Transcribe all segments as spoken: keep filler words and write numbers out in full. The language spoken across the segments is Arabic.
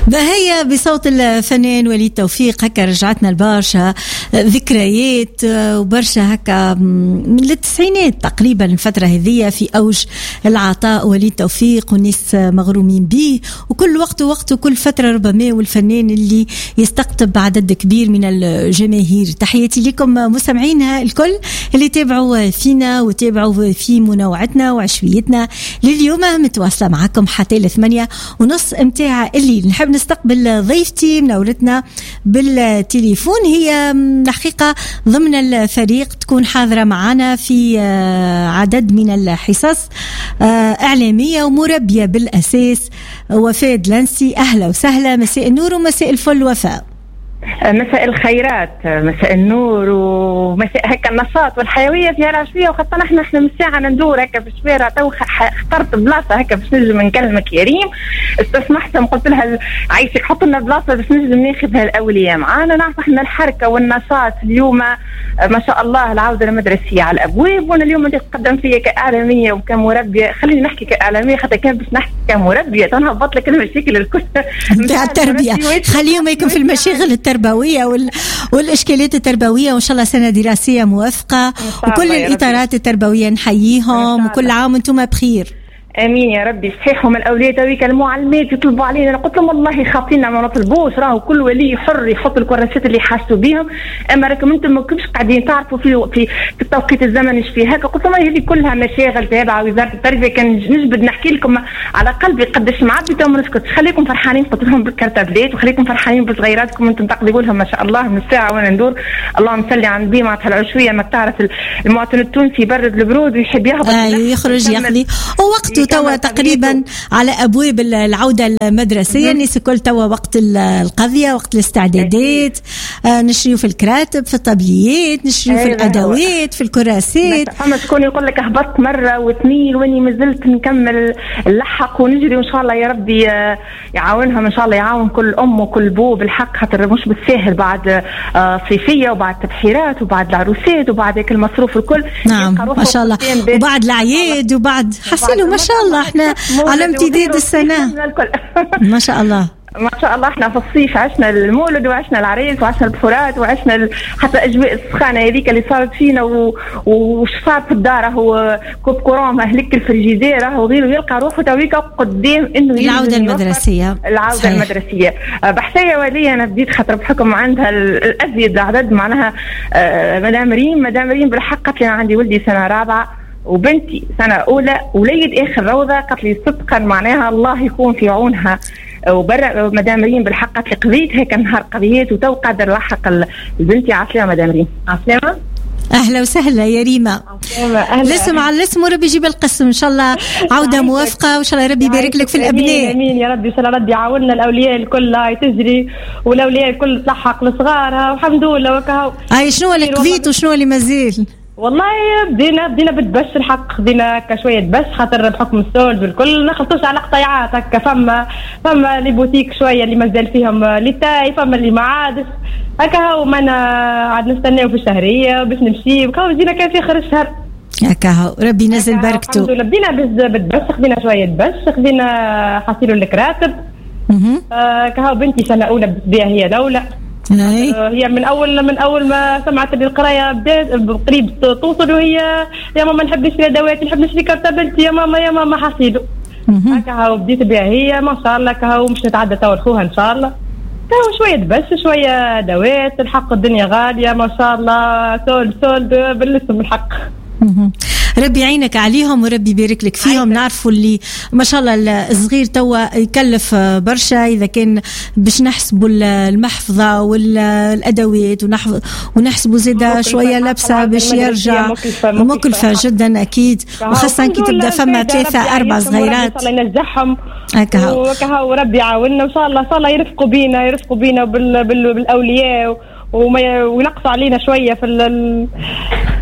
هي بصوت الفنان وليد توفيق. هكا رجعتنا لبرشا ذكريات وبرشا هكا من التسعينات تقريبا الفترة هذه في أوج العطاء وليد توفيق والناس مغرومين به، وكل وقت ووقت وكل فترة ربما والفنان اللي يستقطب عدد كبير من الجماهير. تحياتي لكم مستمعينا الكل اللي تابعوا فينا وتابعوا في منوعتنا وعشويتنا لليوم. متواصلة معكم حتى الثمانية ونص امتاع الليل. نحب نستقبل ضيفتي منورتنا بالتليفون، هي الحقيقة ضمن الفريق تكون حاضرة معنا في عدد من الحصص إعلامية ومربية بالأساس. وفاء دلنسي، أهلا وسهلا، مساء النور ومساء الفل وفاء. مساء الخيرات، مساء النور ومساء هكا النشاط والحيويه في العشويه، وخاصه احنا احنا من ساعه ندور هكا في الشوارع. تو اخترت بلاصه هكا باش نجم نكلمك يا ريم، استسمحتهم قلت لها عايشك حط لنا بلاصه باش نجم ناخذها الاوليه معانا. نعرف احنا الحركه والنشاط اليوم ما شاء الله، العوده المدرسيه على الابواب، وانا اليوم اللي تقدم فيا كاعلاميه وكمربيه. خليني نحكي كاعلاميه خاطر كان باش نحكي كمربيه تنهبط لك المشاكل الكل نتاع التربيه، خليهم يكون في المشاغل التربوية وال... والإشكاليات التربوية، وإن شاء الله سنة دراسية موافقة وكل الإطارات التربوية نحييهم، وكل عام وانتم بخير. امين يا ربي. صحيح هم الاولياء تويك المعلمات يطلبوا علينا، انا قلت لهم والله خاطينا ما نطلبوش، راهو كل ولي حر يحط الكراسات اللي حاسوا بهم، اما راكم انتم ما كنتش قاعدين تعرفوا في في, في التوقيت الزمني ايش فيه هكا. قلت لهم هذه كلها مشاغل تابعه وزاره التربيه، كان نجبد نحكي لكم على قلبي قداش معبي تو ما نسكتش. خليكم فرحانين، قلت لهم بالكرتابلات، وخليكم فرحانين بصغيراتكم انتم تقضوا لهم ما شاء الله من الساعه وانا ندور. اللهم صل على النبي. معناتها العشويه ما تعرف المواطن التونسي يبرد البرود ويحب يهبط آه يخرج يقضي ووقته توا تقريبا على أبواب العودة المدرسية. الناس الكل توا وقت القضية، وقت الاستعدادات، آه نشريو في الكراتب، في الطبليات، نشريو في الأدوات، في الكراسات. فما شكون يقول لك أهبطت مرة واثنين واني مازلت نكمل اللحق ونجري، وإن شاء الله يا ربي يعاونهم، إن شاء الله يعاون كل أم وكل بو بالحق، خاطر مش بالساهل بعد آه صيفية وبعد تبحيرات وبعد العروسات وبعد ذاك المصروف الكل. نعم ما شاء الله، وبعد العيد وبعد حسنوا ما شاء الله. احنا على امتداد السنة ما شاء الله ما شاء الله. احنا في الصيف عشنا المولد وعشنا العريس وعشنا البخورات وعشنا ال... حتى اجواء السخانه هذيك اللي صارت فينا و... وش صار في الدار. هو كوب كورون مهلك الفريجيدير وغيره يلقى روحه تويكا قدام انه العوده المدرسيه. العوده صحيح. المدرسيه بحثيه وليه انا بديت خاطر بحكم عندها الازيد عدد معناها آه مدام ريم مدام ريم بالحق قالت لي انا عندي ولدي سنه رابعه وبنتي سنه اولى وليد اخر روضه. قالت لي صدقا معناها الله يكون في عونها. وبرا مدام ريم بالحق قالت لي قضيت هيك نهار قضيت وتو قادر لحق البنتي. عسلامه مدام ريم. عسلامه. اهلا وسهلا يا ريما. الاسم على الاسم وربي يجيب القسم ان شاء الله. عوده موافقه وان شاء الله ربي يبارك لك في الابناء. امين يا ربي. ان شاء الله ربي يعاوننا الاولياء الكل هاي تجري والاولياء الكل تلحق لصغارها والحمد لله. وكهو هاي شنو اللي قضيت وشنو اللي مازال؟ والله بدينا بدينا بالبش الحق، بدينا كشويه بش خاطر بحكم السولد والكل نخلطوش على قطيعات هكا. فما فما لي بوتيك شويه اللي مازال فيهم لي تاي، فما اللي ما عادش هكا. هو ما انا عاد نستناو في الشهريه باش نمشي وكاو بدينا كان في اخر الشهر هكا. هو ربي ينزل بركته. الحمد لله. بدينا بالبش، خدينا شويه بش، خدينا حصيلو الكراتب. اها كهو بنتي سنه اولى بتبيع هي دوله. هي من اول من اول ما سمعت القرايه بدات قريب توصل وهي يا ماما نحب نشري ادوات، نحب نشري كرتبلتي يا ماما يا ماما حصيلو هكا. هاو بديت بها هي ما شاء الله. كهو مش نتعدى تو اخوها ان شاء الله. كهو شويه بس شويه ادوات الحق. الدنيا غاليه ما شاء الله. سول سول بالاسم الحق. ربي يعينك عليهم وربي يبارك لك فيهم. نعرفوا اللي ما شاء الله الصغير توا يكلف برشا إذا كان باش نحسبوا المحفظة والأدوات ونحسبوا زيادة شوية لبسة باش يرجع مكلفة جدا أكيد، وخاصة كي تبدأ فما ثلاثة أربع صغيرات. الله ينجحهم وكها وربي يعاوننا وإن شاء الله. إن شاء الله يرفقوا بينا يرفقوا بينا بالأولياء وما وينقصوا علينا شويه في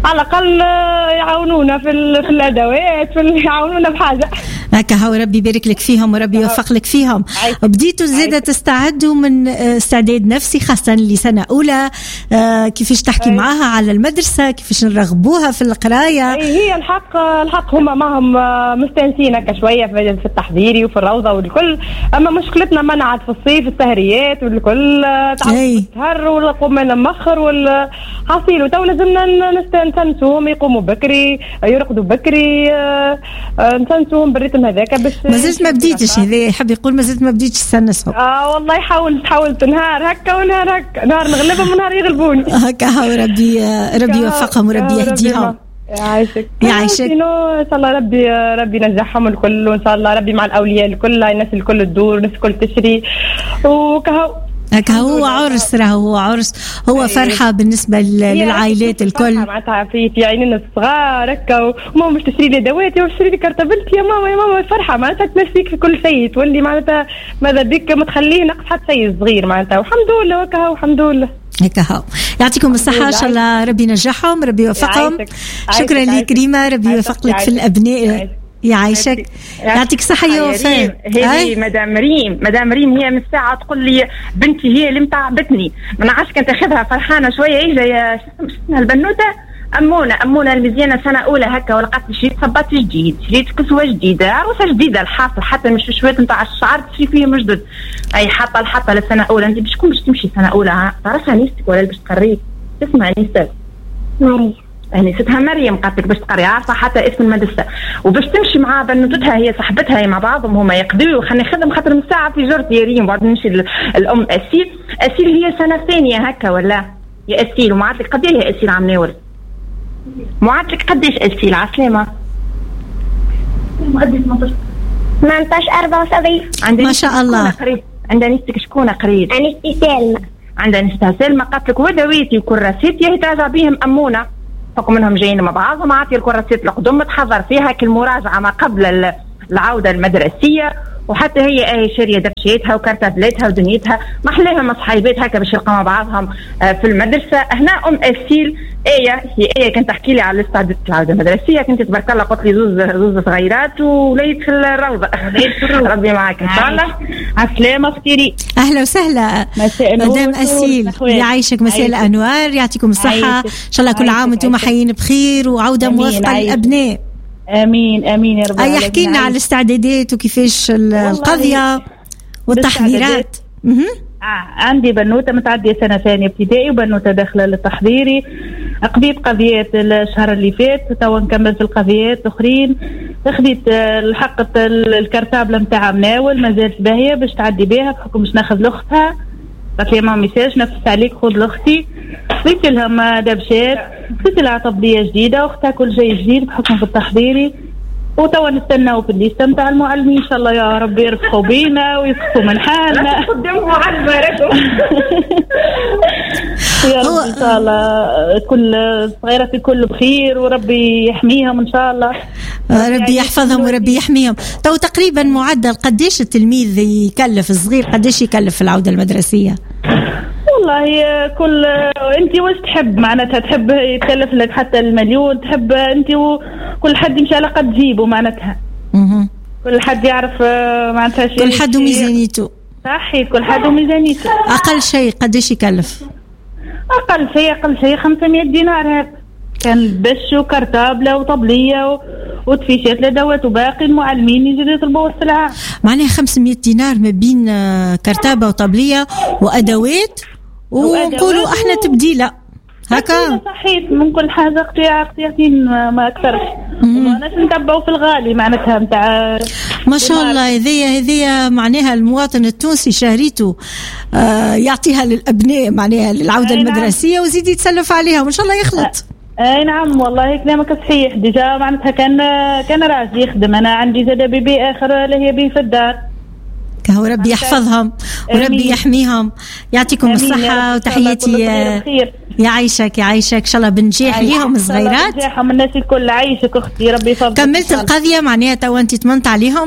على الأقل يعاونونا في في الأدوات، في يعاونونا بحاجة هكا. هاو ربي يبارك لك فيهم وربي يوفق لك فيهم. بديتوا زيادة تستعدوا من استعداد نفسي خاصة لسنة أولى، كيفاش تحكي أي. معاها على المدرسة، كيفاش نرغبوها في القراية؟ هي الحق الحق هما معهم مستانسين هكا شوية في التحضيري وفي الروضة والكل، أما مشكلتنا منعت في الصيف السهريات والكل تعب السهر والقمنا مخر والحصيل، وتو لازمنا نستنسوهم يقوموا بكري يرقدوا بكري، نستنسوهم بالريتم هذاك باش ما زلت ما بديتش. هذا يحب يقول ما زلت ما بديتش تستنسهم. اه والله حاولت حاولت نهار هكا ونهار هكا، نهار نغلبهم ونهار يغلبوني هكا. هاو ربي ربي يوفقهم وربي يهديهم. يعيشك يعيشك ان شاء الله. ربي ربي ينجحهم الكل، وان شاء الله ربي مع الاولياء الكل، الناس الكل تدور الناس الكل تشري وكهو هكا. هو عرس راه هو عرس، هو فرحة بالنسبة للعائلات الكل. معناتها في في عيننا الصغار هكا، وماما باش تشري لي دواتي وتشري لي كرتبلتي يا ماما يا ماما. الفرحة معناتها تنسيك في كل شيء، تولي معناتها ماذا بك ما تخليه نقص حتى شيء صغير معناتها، والحمد لله هكا والحمد لله هكا. هاو يعطيكم الصحة إن شاء الله، ربي ينجحهم ربي يوفقهم. شكرا لك كريمة، ربي يوفق لك في الأبناء. يعيشك يعطيك صحة يا وفاء. هذه مدام ريم مدام ريم هي من ساعة تقول لي بنتي هي اللي متعبتني، ما نعرفش كنت اخذها فرحانة شوية. اجا يا شو اسمها البنوتة أمونة أمونة المزيانة سنة أولى هكا، ولقات شريت صباط جديد، شريت كسوة جديدة، عروسة جديدة الحاصل، حتى مش شوية نتاع الشعر تشري فيهم جدد. أي حاطة الحاطة للسنة أولى. أنت بشكون باش تمشي سنة أولى؟ تعرفها نيستك ولا باش تقريك؟ تسمع نيستك؟ مريم. يعني ستها مريم قالت لك باش تقري، عارفه حتى اسم المدرسه، وباش تمشي مع بنوتتها هي صاحبتها هي مع بعضهم هما يقضيوا. خلينا نخدم خاطر من ساعه في جرتي يا ريم، بعد نمشي الام اسيل. اسيل هي سنه ثانيه هكا ولا يا اسيل؟ ومعاتلك قد ايه يا اسيل عم ناول؟ معاتلك قديش اسيل؟ عسلامه مقدس ثمانية عشر أربعة وسبعين. ما شاء الله. عندها نيستك شكون قريب؟ نيستي سالمه. عندها نيستها سالمه قالت لك ودويتي وكراسيتي هي تراجع بهم امونه، حكم منهم جايين مع بعضهم. عطي الكراسيت القدم تحضر فيها كالمراجعه ما قبل العوده المدرسيه، وحتى هي اهي شاريه دبشيتها وكرتبلاتها ودنيتها، ما احلاهم صحيبات هكا باش يلقوا مع بعضهم في المدرسه. هنا ام اسيل ايه هي ايه كانت تحكي لي على الاستعداد العوده المدرسيه، كنت تبارك الله قلت لي زوز زوز صغيرات وليت في الروضه. ربي معك ان شاء الله. عسلامه اختي. اهلا وسهلا مدام اسيل، يعيشك مساء الانوار، يعطيكم الصحه ان شاء الله. كل عام وانتم حيين بخير وعوده موفقه للابناء. امين امين يا رب. اي احكي لنا على الاستعدادات وكيفاش القضيه والتحضيرات. آه عندي بنوته متعديه سنه ثانيه ابتدائي وبنوته داخله للتحضيري. قضيت قضيات الشهر اللي فات، توا نكمل في القضيات الاخرين. خديت الحق الكرتابله نتاع مناول مازالت باهيه باش تعدي بها بحكم باش ناخذ لاختها. قالت لي ماما ميساج نفس عليك خذ لاختي. خذيت لهم دبشات، خذيت لها طبليه جديده واختها كل شيء جديد بحكم في التحضيري. وتوا نستناو في الليسته نتاع المعلمين ان شاء الله يا ربي يرفقوا بينا ويفقوا من حالنا. قدام معلمه راكم يا رب ان شاء الله كل صغيره في كل بخير وربي يحميهم ان شاء الله. ربي يحفظهم وربي يحميهم. تو تقريبا معدل قديش التلميذ يكلف الصغير قديش يكلف في العوده المدرسيه؟ والله كل انت واش تحب معناتها، تحب يتكلف لك حتى المليون، تحب انت وكل حد يمشي على قد جيبه معناتها. اها كل حد يعرف معناتها شيء، كل حد وميزانيته. صحي كل حد وميزانيته. اقل شيء قديش يكلف؟ اقل شيء اقل شيء خمسمية دينار هذا كان بش وكرتابله وطبليه و... وتفيشات لدوات وباقي المعلمين يجوا يطلبوا السلعه. معناها خمسمية دينار ما بين كرتابه وطبليه وادوات ونقولوا احنا تبديله هكا. صحيح من كل حاجه قطيعه قطيعتين ما اكثرش. وانا نتبعوا في الغالي معناتها نتاع ما شاء الله. هذيا هذيا معناها المواطن التونسي شهريته آه يعطيها للابناء معناها للعوده المدرسيه وزيد يتسلف عليها وان شاء الله يخلط. اي نعم والله كلامك صحيح. ديجا معناتها كان كان راجل يخدم. انا عندي زاد بيبي اخر اللي هي بي في الدار. كهو ربي يحفظهم وربي يحميهم. يعطيكم الصحة وتحياتي. يعيشك يعيشك إن شاء الله بنجاح ليهم صغيرات. بنجاحهم الناس الكل. عايشك أختي ربي يفضل. كملت القضية معناها تو أنت تمنت عليهم؟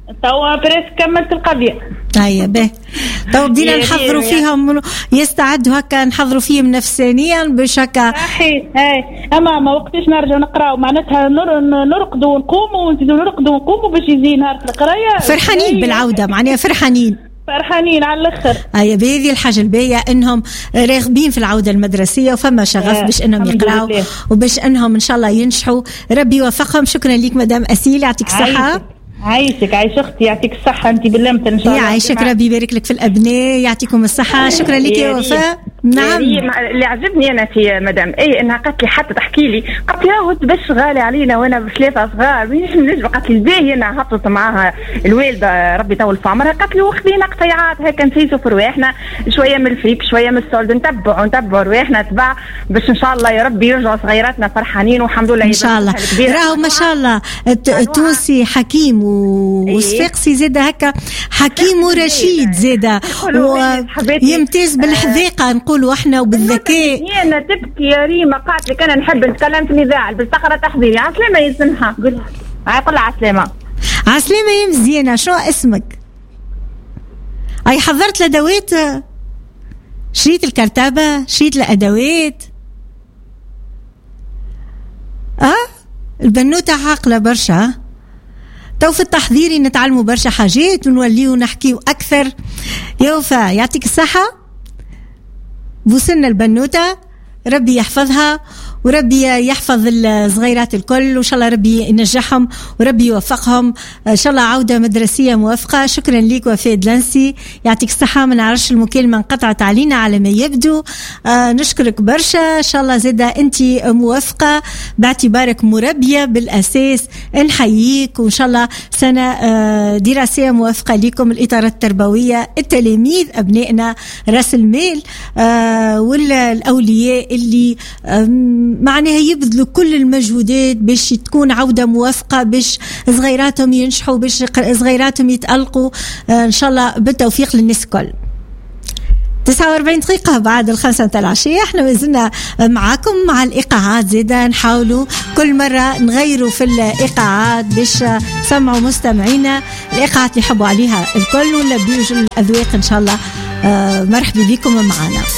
توا بريس كملت القضيه. هيا به تو بدينا نحضروا فيهم يستعدوا هكا نحضروا فيهم نفسانيا باش هكا صحيح. هاي اما ما وقتاش نرجع نقراو معناتها نرقدوا ونقوموا ونزيدوا نرقدوا ونقوموا باش يجي نهار القرايه فرحانين بالعوده معناها فرحانين فرحانين على الاخر. هيا بهذه الحاجه الباهيه انهم راغبين في العوده المدرسيه وفما شغف باش انهم يقراوا وباش انهم ان شاء الله ينجحوا. ربي يوفقهم. شكرا لك مدام اسيل يعطيك الصحه. عايشك عايش اختي يعطيك الصحه انت باللمت ان شاء الله. يعيشك ربي يبارك لك في الابناء يعطيكم الصحه. شكرا لك يا وفاء. نعم اللي عجبني انا في مدام اي انها قالت لي حتى تحكي لي قالت لي هو باش غالي علينا وانا بثلاثه صغار مانيش نجم. قالت لي الباهي انا هبطت معاها الوالده ربي يطول في عمرها قالت لي وخذينا قطيعات هكا نسيسوا في رواحنا شويه من الفريك شويه من السولد نتبعوا نتبعوا رواحنا تبع باش ان شاء الله يا ربي يرجعوا صغيراتنا فرحانين والحمد لله ان شاء الله. راهو ما شاء الله التونسي حكيم وصفاقسي زاده هكا حكيم ورشيد زاده ويمتاز بالحذاقه نقولوا احنا وبالذكاء. انا تبكي يا ريما قالت لك انا نحب نتكلم في النزاع بس تقرا تحضيري عسلامه يسمحها قولها هاي قول عسلامه. عسلامه يا مزيانه شنو اسمك؟ هاي حضرت الادوات شريت الكرتبه شريت الادوات. اه البنوته عاقله برشا تو في التحضيري نتعلموا برشا حاجات ونوليو نحكيو اكثر. يا وفاء يعطيك الصحه. بوسنا البنوته ربي يحفظها وربي يحفظ الصغيرات الكل وإن شاء الله ربي ينجحهم وربي يوفقهم إن شاء الله عودة مدرسية موفقة. شكرا لك وفاء دلنسي يعطيك الصحة. ما نعرفش المكالمة انقطعت علينا على ما يبدو. آه نشكرك برشا. إن شاء الله زادة أنت موفقة باعتبارك مربية بالأساس نحييك وإن شاء الله سنة آه دراسية موفقة لكم. الإطارات التربوية التلاميذ أبنائنا رأس المال آه والأولياء اللي معناها يبذلوا كل المجهودات باش تكون عودة موافقة باش صغيراتهم ينجحوا باش صغيراتهم يتألقوا ان شاء الله بالتوفيق للناس الكل. تسعة وأربعين دقيقة بعد الخمسة متاع العشية احنا مازلنا معاكم مع الإيقاعات زيدا نحاولوا كل مرة نغيروا في الإيقاعات باش سمعوا مستمعينا الإيقاعات اللي يحبوا عليها الكل ونلبيوا الأذواق ان شاء الله. آه مرحبا بكم معنا.